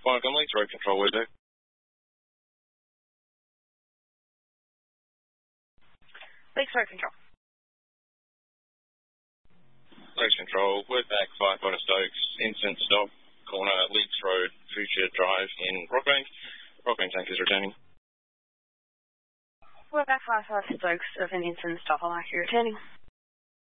Fire Gumley, road control window. Lakes road control. Lakes control, word back, firefighter Stokes, instant stop, corner, Leaks Road, Future Drive in Rockbank. Rockbank tank is returning. Word back, firefighter Stokes of an instant stop, I'll like you returning.